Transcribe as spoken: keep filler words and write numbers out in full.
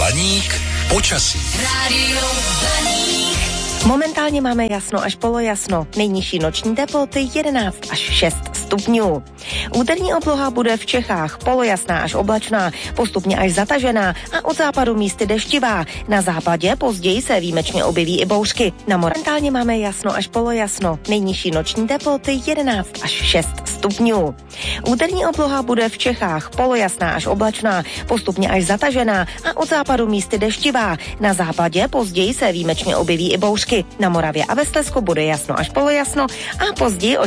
Baník počasí. Rádio Baník. Momentálně máme jasno až polojasno. Nejnižší noční teploty jedenáct až šest stupňů. Úterní obloha bude v Čechách polojasná až oblačná, postupně až zatažená a od západu místy deštivá. Na západě později se výjimečně objeví i bouřky. Na momentálně máme jasno až polojasno. Nejnižší noční teploty jedenáct až šest stupňů. Úterní obloha bude v Čechách polojasná až oblačná, postupně až zatažená a od západu místy deštivá. Na západě později se výjimečně objeví i bouřky. Na Moravě a ve Slezsku bude jasno až polojasno a později